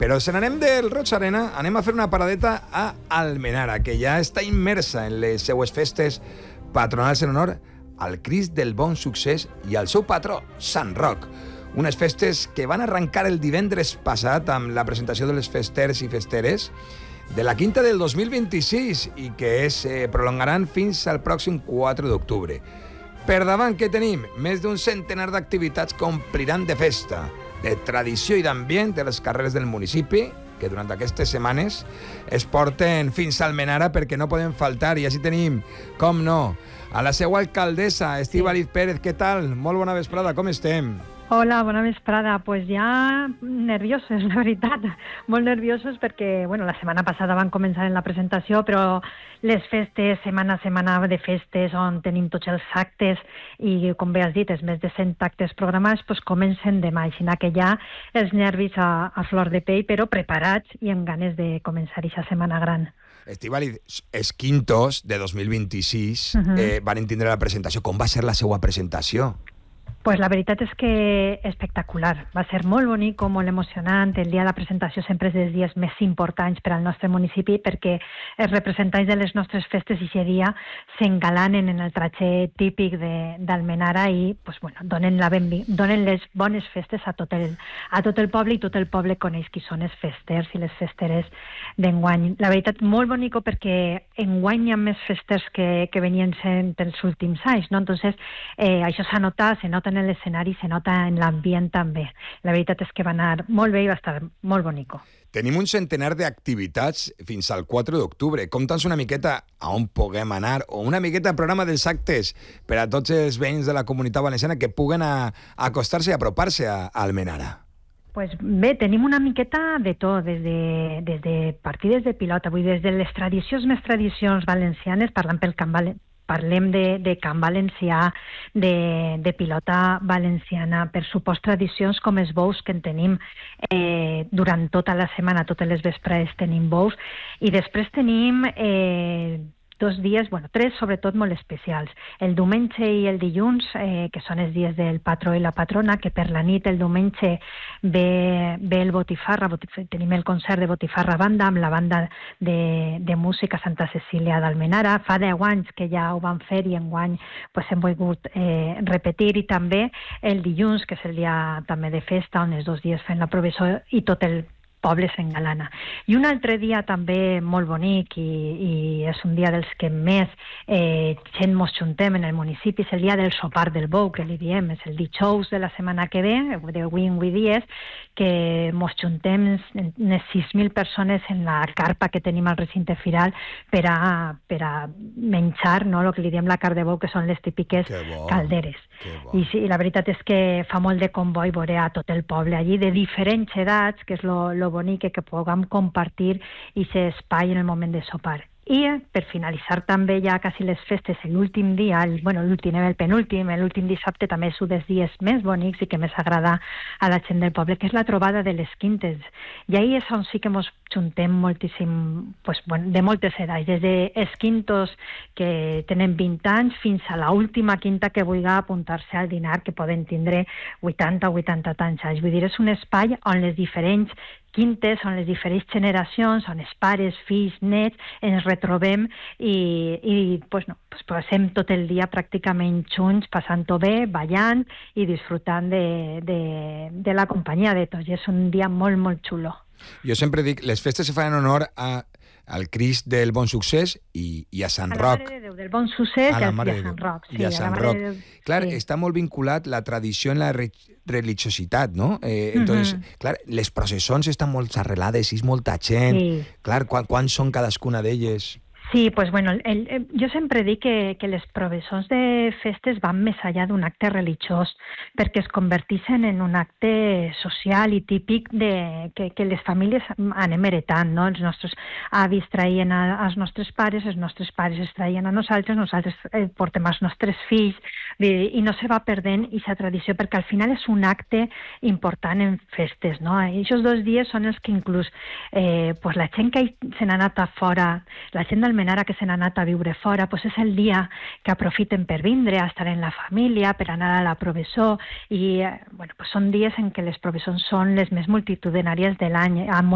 Però se n'anem del Roig Arena, anem a fer una paradeta a Almenara, que ja està immersa en les seues festes patronals en honor al Crist del Bon Succés i al seu patró, Sant Roc. Unes festes que van arrencar el divendres passat amb la presentació de les festers i festeres de la quinta del 2026 i que es prolongaran fins al pròxim 4 d'octubre. Per davant que tenim més d'un centenar d'activitats que ompliran de festa, de tradició i d'ambient de les carreres del municipi, que durant aquestes setmanes es porten fins a Almenara perquè no poden faltar. I així tenim, com no, a la seva alcaldessa, Estíbaliz Pérez. Què tal? Molt bona vesprada, com estem? Hola, bona vesprada. Pues ja nerviosos, la veritat. Molt nerviosos perquè, bueno, la setmana passada van començar en la presentació, però les festes, setmana a setmana de festes, on tenim tots els actes, i com bé has dit, és més de 100 actes programats, pues comencen demà, així que ja els nervis a flor de pell, però preparats i amb ganes de començar aquesta setmana gran. Estíbaliz, els quintos de 2026 van tindre la presentació. Com va ser la seva presentació? Pues la veritat és que espectacular. Va ser molt bonic, molt emocionant. El dia de la presentació sempre és dels dies més importants per al nostre municipi perquè els representants de les nostres festes i aquest dia s'engalanen en el traje típic d'Almenara i pues, bueno, donen les bones festes a tot el poble, i tot el poble coneix qui són els festers i les festeres d'enguany. La veritat, molt bonic perquè enguany hi ha més festers que venien sent els últims anys, no? Entonces, això se nota en l'escenari, se nota en l'ambient també. La veritat és que va anar molt bé i va estar molt bonico. Tenim un centenar d'activitats fins al 4 d'octubre. Conta'ns una miqueta a on puguem anar o una miqueta el programa dels actes per a tots els veïns de la Comunitat Valenciana que puguen acostar-se i apropar-se a Almenara. Pues bé, tenim una miqueta de tot, des de partides de pilota, vull dir, des de les més tradicions valencianes, parlem de camp valencià, de pilota valenciana, per supost tradicions com els bous que en tenim durant tota la setmana, totes les vesprades tenim bous, i després tenim 2 dies, tres sobretot molt especials. El diumenge i el dilluns, que són els dies del patró i la patrona, que per la nit, el diumenge, ve el Botifarra, tenim el concert de Botifarra Banda, amb la banda de música Santa Cecília d'Almenara. Fa 10 anys que ja ho van fer i enguany pues, hem volgut repetir, i també el dilluns, que és el dia també de festa, on els 2 dies fem la provisió i tot el poble s'engalana. I un altre dia també molt bonic i és un dia dels que més gent mos juntem en el municipi, és el dia del sopar del bou, que li diem, és el dijous de la setmana que ve, de 8 dies, que mos juntem unes 6.000 persones en la carpa que tenim al recinte firal per a menjar, no? El que li diem la carn de bou, que són les típiques calderes. I sí, la veritat és que fa molt de comboi veure a tot el poble allí, de diferents edats, que és lo bonic, que puguem compartir aquest espai en el moment de sopar. I per finalitzar també ja quasi les festes, l'últim dia, el penúltim, l'últim dissabte també és un dels dies més bonics i que més agrada a la gent del poble, que és la trobada de les quintes. I ahir és on sí que ens juntem moltíssim, de moltes edats, des dels quintos que tenen 20 anys fins a l'última quinta que vulgui apuntar-se al dinar, que poden tindre 80 o 80 tants anys. Vull dir, és un espai on les diferents quintes, on les diferents generacions, on els pares, fills, nets, ens retrobem i passem tot el dia pràcticament junts, passant-ho bé, ballant i disfrutant de la companyia de tots. I és un dia molt, molt xulo. Jo sempre dic, les festes se fan en honor al Crist del Bon Succés i a Sant Roc. A la Mare de Déu del Bon Succés i a Sant Roc. I a Sant Roc. Clar, està molt vinculat la tradició en la religiositat, no? Entonces, clar, les processons estan molt arrelades, és molta gent. Clar, quan són cadascuna d'elles? Sí, pues bueno, jo sempre dic que les processons de festes van més enllà d'un acte religiós, perquè es converteixen en un acte social i típic que les famílies anem heretant, no? Els nostres avis traien als nostres pares es traien a nosaltres portem als nostres fills, i no se va perdent aquesta tradició, perquè al final és un acte important en festes, no? I aquests 2 dies són els que inclús la gent que se n'ha anat a fora, la gent d'Almenara que se n'ha anat a viure fora, és el dia que aprofiten per vindre a estar en la família, per anar a la provessó, i són dies en què les provessons són les més multitudinàries de l'any.